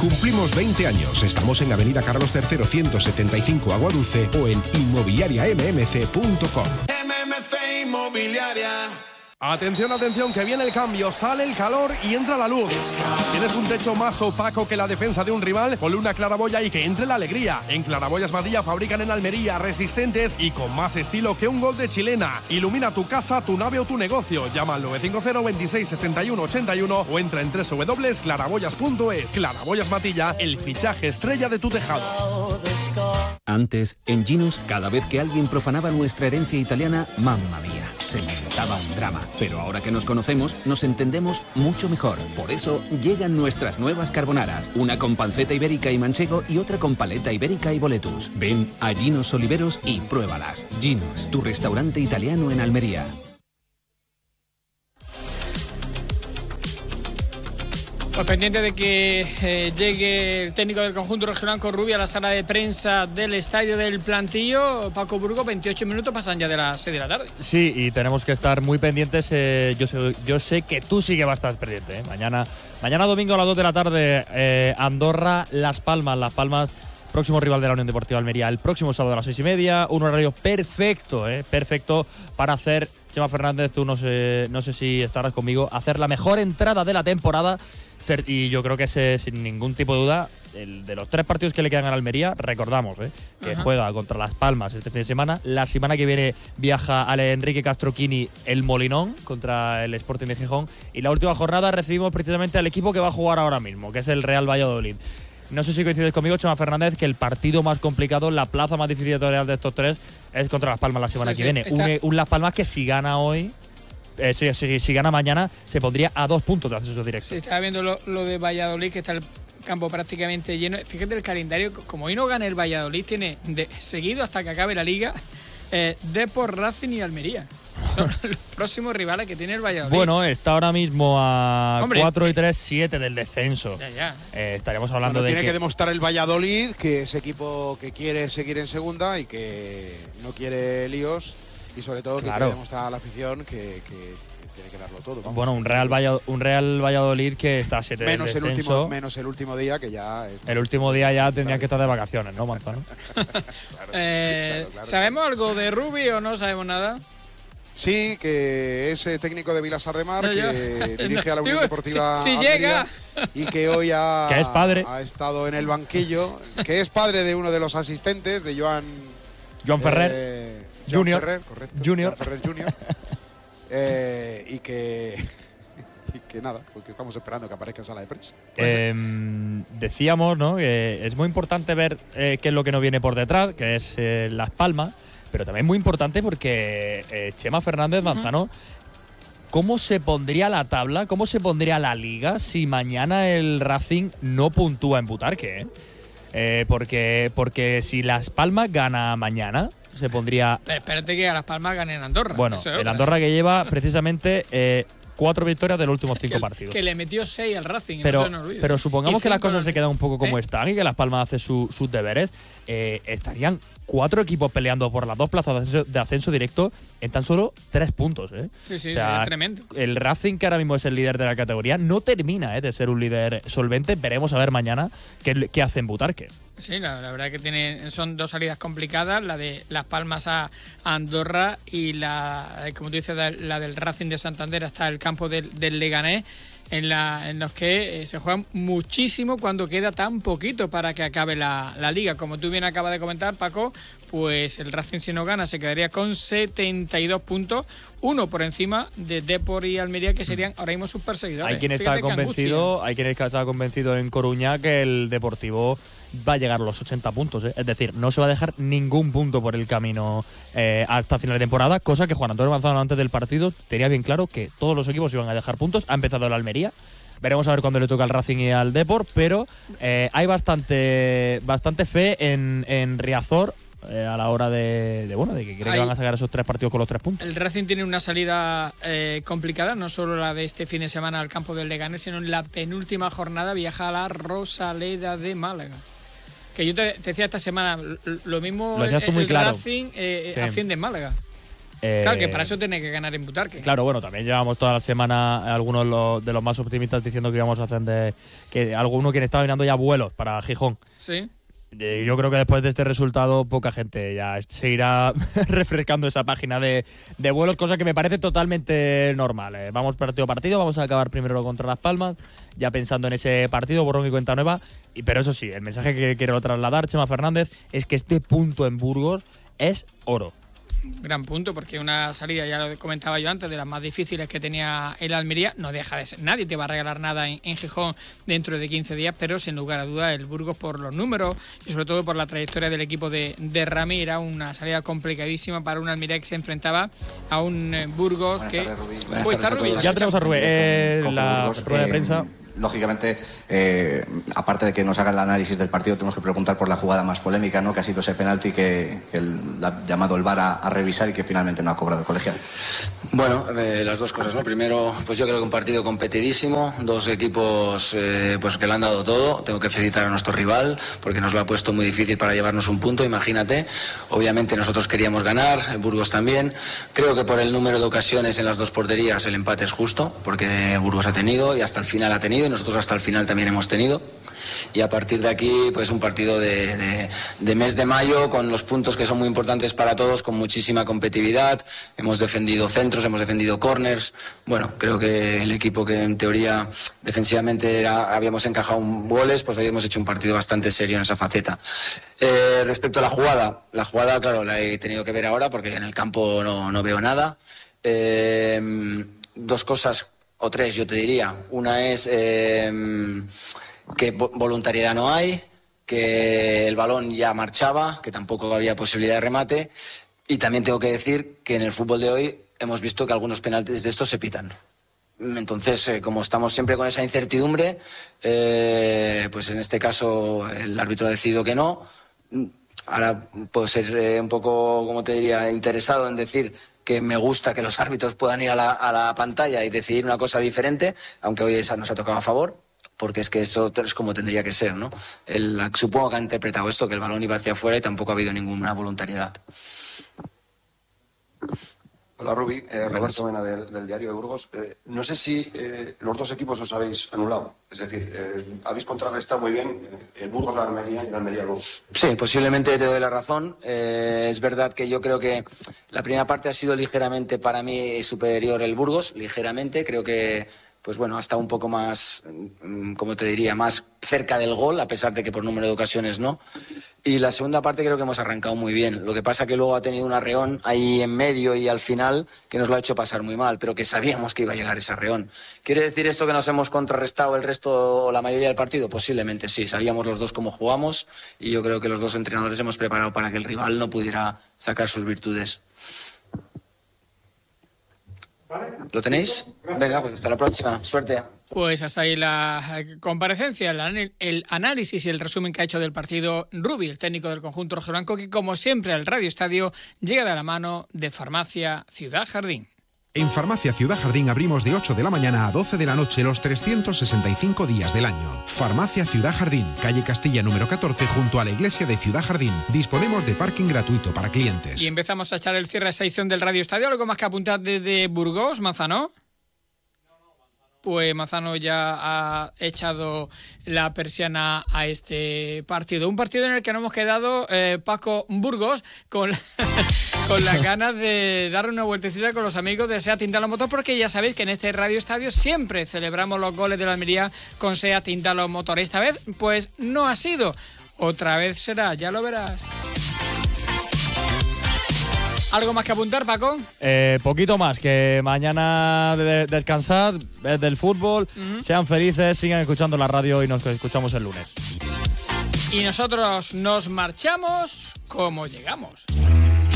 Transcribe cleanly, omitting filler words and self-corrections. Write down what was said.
Cumplimos 20 años. Estamos en Avenida Carlos III 175 Aguadulce o en inmobiliariammc.com. MMC Inmobiliaria. Atención, atención, que viene el cambio, sale el calor y entra la luz. ¿Tienes un techo más opaco que la defensa de un rival? Ponle una claraboya y que entre la alegría. En Claraboyas Matilla fabrican en Almería, resistentes y con más estilo que un gol de chilena. Ilumina tu casa, tu nave o tu negocio. Llama al 950 26 61 81 o entra en www.claraboyas.es. Claraboyas Matilla, el fichaje estrella de tu tejado. Antes, en Ginos, cada vez que alguien profanaba nuestra herencia italiana, mamma mía, se montaba un drama. Pero ahora que nos conocemos, nos entendemos mucho mejor. Por eso, llegan nuestras nuevas carbonaras. Una con panceta ibérica y manchego y otra con paleta ibérica y boletus. Ven a Ginos Oliveros y pruébalas. Ginos, tu restaurante italiano en Almería. Pues pendiente de que llegue el técnico del conjunto regional Corrubia a la sala de prensa del Estadio del Plantillo. Paco Burgo, 28 minutos pasan ya de las 6 de la tarde. Sí, y tenemos que estar muy pendientes. Yo sé que tú sí que vas a estar pendiente. Mañana domingo a las 2 de la tarde, Andorra, Las Palmas, próximo rival de la Unión Deportiva Almería. El próximo sábado a las 6:30, un horario perfecto, perfecto para hacer, Chema Fernández, tú no sé si estarás conmigo, hacer la mejor entrada de la temporada. Y yo creo que sin ningún tipo de duda, de los 3 partidos que le quedan a Almería, recordamos que juega contra Las Palmas este fin de semana. La semana que viene viaja al Enrique Castroquini el Molinón contra el Sporting de Gijón. Y la última jornada recibimos precisamente al equipo que va a jugar ahora mismo, que es el Real Valladolid. No sé si coincides conmigo, Chema Fernández, que el partido más complicado, la plaza más difícil de torear de estos 3 es contra Las Palmas la semana que viene. Un Las Palmas que si gana hoy… si gana mañana, se pondría a 2 puntos de acceso directo. Sí, estaba viendo lo de Valladolid, que está el campo prácticamente lleno. Fíjate el calendario, como hoy no gana el Valladolid, tiene seguido hasta que acabe la liga Depor, Racing y Almería. Son los próximos rivales que tiene el Valladolid. Bueno, está ahora mismo a 4 y 3, 7 del descenso. Ya. Estaríamos hablando de tiene que demostrar el Valladolid que es equipo que quiere seguir en segunda y que no quiere líos. Y sobre todo que quiere demostrar a la afición que tiene que darlo todo. Vamos. Bueno, un Real Valladolid que está a 7 del descenso. Menos el último día, que ya… El último día ya tendrían que estar de vacaciones, ¿no, Manzano? Claro. ¿Sabemos algo de Rubi o no sabemos nada? Sí, que es técnico de Vilasar de Mar, que dirige a la Unión Deportiva si llega. Y que hoy que es padre. Ha estado en el banquillo, que es padre de uno de los asistentes, de Joan Ferrer. Junior. Ferrer, correcto. Junior. Ferrer Junior. Y que nada, porque estamos esperando que aparezca en sala de prensa. Decíamos, ¿no?, que es muy importante ver qué es lo que nos viene por detrás, que es Las Palmas, pero también muy importante porque Chema Fernández, Manzano, ¿cómo se pondría la tabla, cómo se pondría la liga si mañana el Racing no puntúa en Butarque? Porque si Las Palmas gana mañana, se pondría… Pero espérate que a Las Palmas gane en Andorra. Bueno, el Andorra que lleva precisamente 4 victorias de los últimos 5 partidos. Que le metió 6 al Racing, pero, no se nos olvide. Pero supongamos que las cosas se quedan un poco como están y que Las Palmas hace sus deberes, estarían 4 equipos peleando por las 2 plazas de ascenso directo en tan solo 3 puntos. Sí, o sea, es tremendo. El Racing, que ahora mismo es el líder de la categoría, no termina de ser un líder solvente. Veremos a ver mañana qué hace en Butarque. Sí, la verdad que son 2 salidas complicadas, la de Las Palmas a Andorra y como tú dices, la del Racing de Santander hasta el campo del Leganés, en los que se juegan muchísimo cuando queda tan poquito para que acabe la liga. Como tú bien acabas de comentar, Paco, pues el Racing, si no gana, se quedaría con 72 puntos, 1 por encima de Depor y Almería, que serían ahora mismo sus perseguidores. Hay quien está convencido en Coruña que el Deportivo va a llegar a los 80 puntos. Es decir, no se va a dejar ningún punto por el camino hasta final de temporada, cosa que Juan Antonio Manzano antes del partido tenía bien claro que todos los equipos iban a dejar puntos. Ha empezado el Almería. Veremos a ver cuándo le toca al Racing y al Depor, pero hay bastante fe en Riazor a la hora de que cree que van a sacar esos 3 partidos con los 3 puntos. El Racing tiene una salida complicada, no solo la de este fin de semana al campo del Leganés, sino en la penúltima jornada viaja a la Rosaleda de Málaga. Que yo te decía esta semana, lo mismo lo decías tú muy claro. Racing asciende en Málaga. Claro, que para eso tiene que ganar en Butarque. Claro, bueno, también llevamos toda la semana algunos de los más optimistas diciendo que íbamos a hacer que alguno quien estaba mirando ya vuelos para Gijón. Sí. Yo creo que después de este resultado poca gente ya seguirá refrescando esa página de vuelos, cosa que me parece totalmente normal. Vamos partido a partido, vamos a acabar primero contra Las Palmas, ya pensando en ese partido, borrón y cuenta nueva. Pero eso sí, el mensaje que quiero trasladar, Chema Fernández, es que este punto en Burgos es oro. Gran punto, porque una salida, ya lo comentaba yo antes, de las más difíciles que tenía el Almería. No deja de ser, nadie te va a regalar nada en Gijón dentro de 15 días, pero sin lugar a dudas el Burgos, por los números y sobre todo por la trayectoria del equipo de Rami, era una salida complicadísima para un Almería que se enfrentaba a un Burgos. Buenas que tardes, Buenas tardes a Rubí. Ya tenemos a Rubén la rueda de prensa. Lógicamente, aparte de que nos haga el análisis del partido, tenemos que preguntar por la jugada más polémica, ¿no? Que ha sido ese penalti que ha llamado el VAR a revisar y que finalmente no ha cobrado el colegiado. Bueno, las dos cosas, ¿no? Primero, pues yo creo que un partido competidísimo, dos equipos pues que lo han dado todo. Tengo que felicitar a nuestro rival porque nos lo ha puesto muy difícil para llevarnos un punto, imagínate. Obviamente nosotros queríamos ganar, el Burgos también. Creo que por el número de ocasiones en las dos porterías el empate es justo, porque Burgos ha tenido y hasta el final ha tenido, y nosotros hasta el final también hemos tenido. Y a partir de aquí, pues un partido de mes de mayo, con los puntos que son muy importantes para todos, con muchísima competitividad. Hemos defendido centros, hemos defendido corners. Bueno, creo que el equipo que en teoría defensivamente habíamos encajado goles, pues hoy hemos hecho un partido bastante serio en esa faceta. Respecto a la jugada, claro, la he tenido que ver ahora porque en el campo no veo nada. Dos cosas, o tres yo te diría. Una es que voluntariedad no hay, que el balón ya marchaba, que tampoco había posibilidad de remate, y también tengo que decir que en el fútbol de hoy hemos visto que algunos penaltis de estos se pitan. Entonces, como estamos siempre con esa incertidumbre, pues en este caso el árbitro ha decidido que no. Ahora puedo ser un poco, como te diría, interesado en decir que me gusta que los árbitros puedan ir a la pantalla y decidir una cosa diferente, aunque hoy esa nos ha tocado a favor, porque es que eso es como tendría que ser, ¿no? Supongo que ha interpretado esto, que el balón iba hacia afuera y tampoco ha habido ninguna voluntariedad. Hola Rubí, Roberto Mena del Diario de Burgos. No sé si los dos equipos os habéis anulado, es decir, habéis contrarrestado muy bien el Burgos la Almería y el Almería Burgos. Sí, posiblemente te doy la razón. Es verdad que yo creo que la primera parte ha sido ligeramente para mí superior el Burgos, ligeramente. Creo que pues bueno, ha estado un poco más, como te diría, más cerca del gol, a pesar de que por número de ocasiones no. Y la segunda parte creo que hemos arrancado muy bien. Lo que pasa que luego ha tenido un arreón ahí en medio y al final que nos lo ha hecho pasar muy mal, pero que sabíamos que iba a llegar ese arreón. ¿Quiere decir esto que nos hemos contrarrestado el resto o la mayoría del partido? Posiblemente sí. Sabíamos los dos cómo jugamos y yo creo que los dos entrenadores hemos preparado para que el rival no pudiera sacar sus virtudes. ¿Lo tenéis? Venga, pues hasta la próxima. Suerte. Pues hasta ahí la comparecencia, el análisis y el resumen que ha hecho del partido Rubí, el técnico del conjunto rojiblanco, que como siempre al Radio Estadio llega de la mano de Farmacia Ciudad Jardín. En Farmacia Ciudad Jardín abrimos de 8 de la mañana a 12 de la noche los 365 días del año. Farmacia Ciudad Jardín, calle Castilla número 14, junto a la iglesia de Ciudad Jardín. Disponemos de parking gratuito para clientes. Y empezamos a echar el cierre a esta edición del Radio Estadio. ¿Algo más que apuntar desde Burgos, Manzano? Pues Manzano ya ha echado la persiana a este partido. Un partido en el que nos hemos quedado, Paco, Burgos, con las ganas de dar una vueltecita con los amigos de SEAT Indalo Motor, porque ya sabéis que en este Radio Estadio siempre celebramos los goles de la Almería con SEAT Indalo Motor. Esta vez, pues no ha sido. Otra vez será, ya lo verás. ¿Algo más que apuntar, Paco? Poquito más, que mañana descansad del fútbol, sean felices, sigan escuchando la radio y nos escuchamos el lunes. Y nosotros nos marchamos como llegamos.